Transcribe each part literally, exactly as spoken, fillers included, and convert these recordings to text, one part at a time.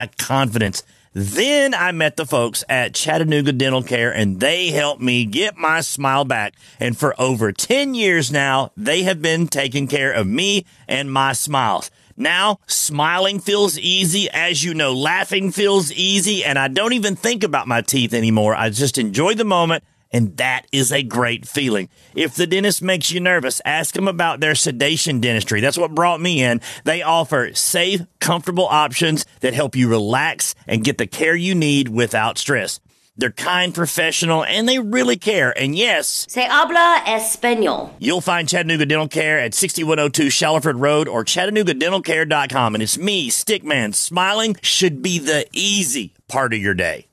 confidence. Then I met the folks at Chattanooga Dental Care, and they helped me get my smile back. And for over ten years now, they have been taking care of me and my smiles. Now, smiling feels easy. As you know, laughing feels easy, and I don't even think about my teeth anymore. I just enjoy the moment, and that is a great feeling. If the dentist makes you nervous, ask them about their sedation dentistry. That's what brought me in. They offer safe, comfortable options that help you relax and get the care you need without stress. They're kind, professional, and they really care. And yes, Se habla español. You'll find Chattanooga Dental Care at sixty-one oh two Shallowford Road or chattanooga dental care dot com. And it's me, Stickman. Smiling should be the easy part of your day.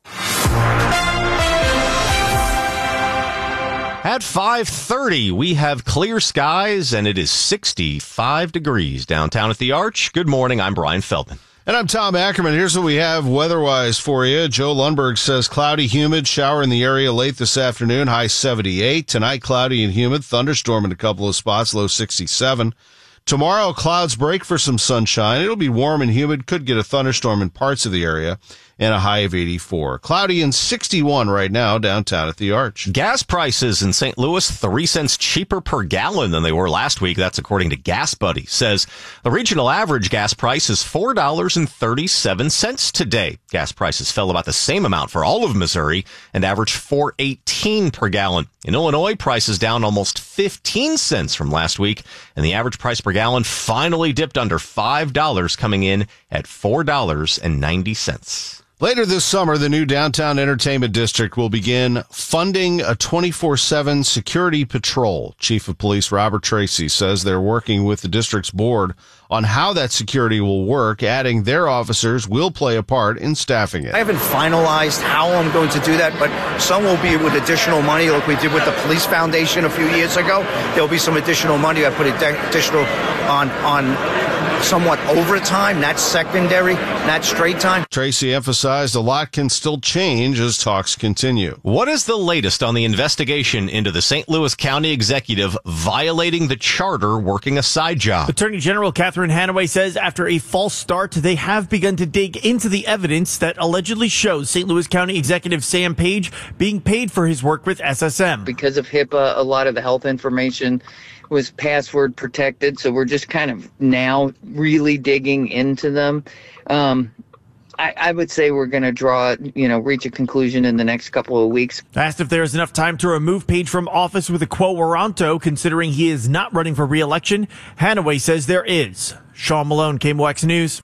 At five thirty, we have clear skies, and it is sixty-five degrees downtown at the Arch. Good morning. I'm Brian Feldman. And I'm Tom Ackerman. Here's what we have weather-wise for you. Joe Lundberg says cloudy, humid, shower in the area late this afternoon, high seventy-eight. Tonight, cloudy and humid, thunderstorm in a couple of spots, low sixty-seven. Tomorrow, clouds break for some sunshine. It'll be warm and humid, could get a thunderstorm in parts of the area, and a high of eighty-four. Cloudy and sixty-one right now downtown at the Arch. Gas prices in Saint Louis, three cents cheaper per gallon than they were last week. That's according to Gas Buddy. Says the regional average gas price is four dollars and thirty-seven cents today. Gas prices fell about the same amount for all of Missouri and averaged four dollars and eighteen cents per gallon. In Illinois, prices down almost fifteen cents from last week, and the average price per gallon finally dipped under five dollars, coming in at four dollars and ninety cents. Later this summer, the new Downtown Entertainment District will begin funding a twenty-four seven security patrol. Chief of Police Robert Tracy says they're working with the district's board on how that security will work, adding their officers will play a part in staffing it. I haven't finalized how I'm going to do that, but some will be with additional money like we did with the Police Foundation a few years ago. There'll be some additional money. I put additional on on somewhat overtime, not secondary, not straight time. Tracy emphasized a lot can still change as talks continue. What is the latest on the investigation into the Saint Louis County executive violating the charter working a side job? Attorney General Catherine Hanaway says after a false start, they have begun to dig into the evidence that allegedly shows Saint Louis County Executive Sam Page being paid for his work with S S M. Because of HIPAA, a lot of the health information was password protected, so we're just kind of now really digging into them. Um, I, I would say we're going to draw, you know, reach a conclusion in the next couple of weeks. Asked if there is enough time to remove Page from office with a quo warranto, considering he is not running for re-election, Hanaway says there is. Sean Malone, K M O X News.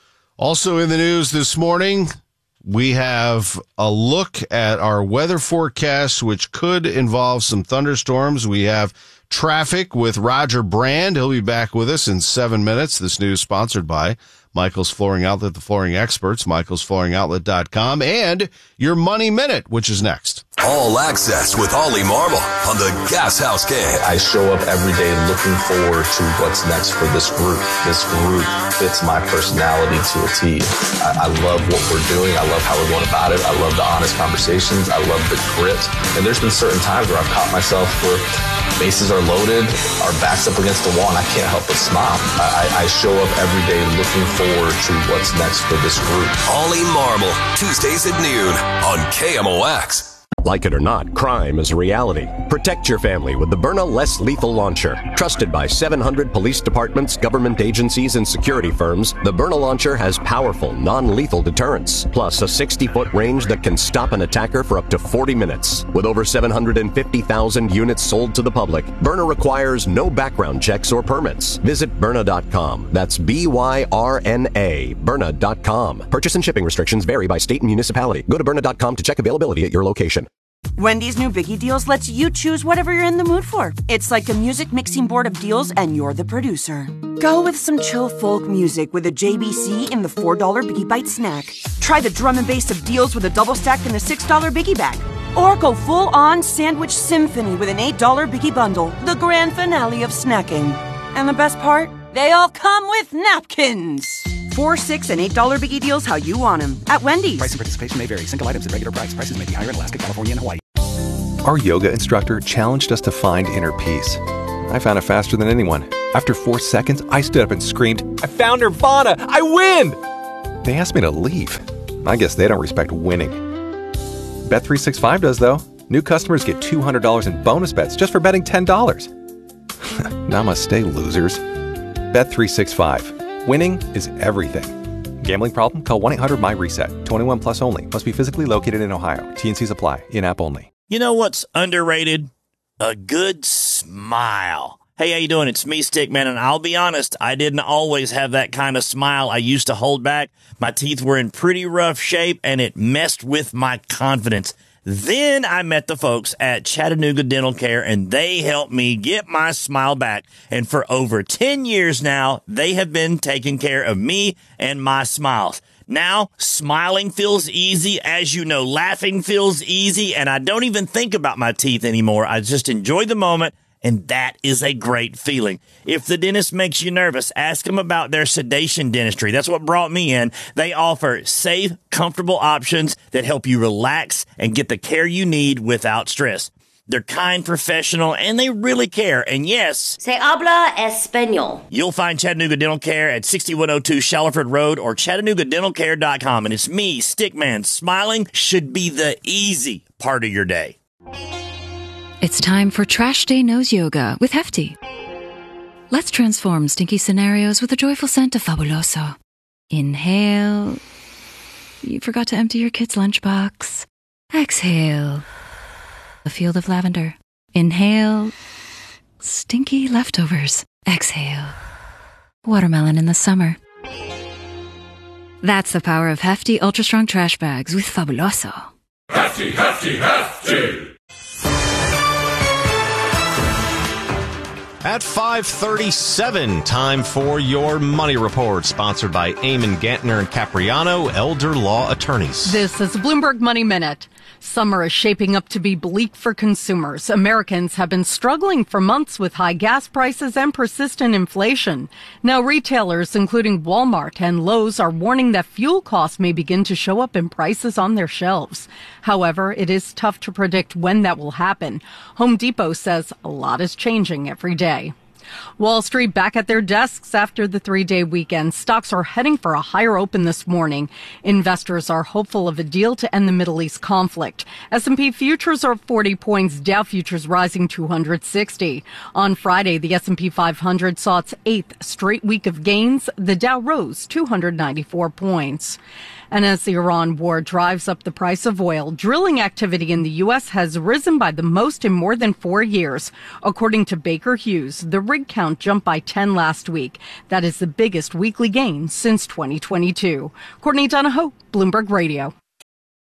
Also in the news this morning, we have a look at our weather forecast, which could involve some thunderstorms. We have traffic with Roger Brand. He'll be back with us in seven minutes. This news sponsored by Michael's Flooring Outlet, the flooring experts, michaels flooring outlet dot com, and your Money Minute, which is next. All access with Ollie Marble on the Gas House Gang. I show up every day looking forward to what's next for this group. This group fits my personality to a T. I, I love what we're doing. I love how we're going about it. I love the honest conversations. I love the grit. And there's been certain times where I've caught myself where bases are loaded, our backs up against the wall, and I can't help but smile. I, I show up every day looking forward to what's next for this group. Ollie Marble, Tuesdays at noon on K M O X. Like it or not, crime is a reality. Protect your family with the Byrna Less Lethal Launcher. Trusted by seven hundred police departments, government agencies, and security firms, the Byrna Launcher has powerful, non-lethal deterrence, plus a sixty-foot range that can stop an attacker for up to forty minutes. With over seven hundred fifty thousand units sold to the public, Byrna requires no background checks or permits. Visit Byrna dot com. That's B Y R N A, Byrna dot com. Purchase and shipping restrictions vary by state and municipality. Go to Byrna dot com to check availability at your location. Wendy's new Biggie Deals lets you choose whatever you're in the mood for. It's like a music mixing board of deals, and you're the producer. Go with some chill folk music with a J B C in the four dollar Biggie Bite snack. Try the drum and bass of deals with a double stack in the six dollar Biggie Bag. Or go full-on sandwich symphony with an eight dollar Biggie Bundle, the grand finale of snacking. And the best part? They all come with napkins. Four, six, and eight dollar Biggie Deals how you want them at Wendy's. Price and participation may vary. Single items at regular price. Prices may be higher in Alaska, California, and Hawaii. Our yoga instructor challenged us to find inner peace. I found it faster than anyone. After four seconds, I stood up and screamed, "I found Nirvana! I win!" They asked me to leave. I guess they don't respect winning. Bet three sixty-five does, though. New customers get two hundred dollars in bonus bets just for betting ten dollars. Namaste, losers. Bet three sixty-five. Winning is everything. Gambling problem? Call one eight hundred my reset. twenty-one plus only. Must be physically located in Ohio. T and Cs apply. In-app only. You know what's underrated? A good smile. Hey, how you doing? It's me, Stickman, and I'll be honest, I didn't always have that kind of smile I used to hold back. My teeth were in pretty rough shape, and it messed with my confidence. Then I met the folks at Chattanooga Dental Care, and they helped me get my smile back. And for over ten years now, they have been taking care of me and my smiles. Now, smiling feels easy. As you know, laughing feels easy, and I don't even think about my teeth anymore. I just enjoy the moment, and that is a great feeling. If the dentist makes you nervous, ask them about their sedation dentistry. That's what brought me in. They offer safe, comfortable options that help you relax and get the care you need without stress. They're kind, professional, and they really care. And yes, Se habla español. You'll find Chattanooga Dental Care at sixty-one oh two Shallowford Road or chattanooga dental care dot com. And it's me, Stickman. Smiling should be the easy part of your day. It's time for Trash Day Nose Yoga with Hefty. Let's transform stinky scenarios with a joyful scent of Fabuloso. Inhale. You forgot to empty your kid's lunchbox. Exhale. A field of lavender. Inhale. Stinky leftovers. Exhale. Watermelon in the summer. That's the power of Hefty Ultra Strong Trash Bags with Fabuloso. Hefty, hefty, hefty! At five thirty-seven, time for your Money Report, sponsored by Eamon Gantner and Capriano, Elder Law Attorneys. This is Bloomberg Money Minute. Summer is shaping up to be bleak for consumers. Americans have been struggling for months with high gas prices and persistent inflation. Now, retailers, including Walmart and Lowe's, are warning that fuel costs may begin to show up in prices on their shelves. However, it is tough to predict when that will happen. Home Depot says a lot is changing every day. Wall Street back at their desks after the three-day weekend. Stocks are heading for a higher open this morning. Investors are hopeful of a deal to end the Middle East conflict. S and P futures are forty points, Dow futures rising two hundred sixty. On Friday, the S and P five hundred saw its eighth straight week of gains. The Dow rose two hundred ninety-four points. And as the Iran war drives up the price of oil, drilling activity in the U S has risen by the most in more than four years. According to Baker Hughes, the rig count jumped by ten last week. That is the biggest weekly gain since twenty twenty-two. Courtney Donahoe, Bloomberg Radio.